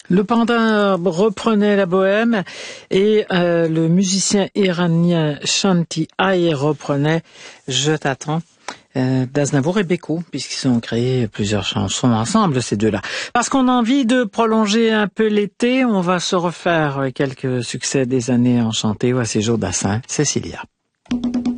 Le panda reprenait la bohème et le musicien iranien Shanti Ai reprenait Je t'attends d'Aznavour et Beko, puisqu'ils ont créé plusieurs chansons ensemble, ces deux-là. Parce qu'on a envie de prolonger un peu l'été, on va se refaire quelques succès des années enchantées. Voici Joe Dassin, Cécilia.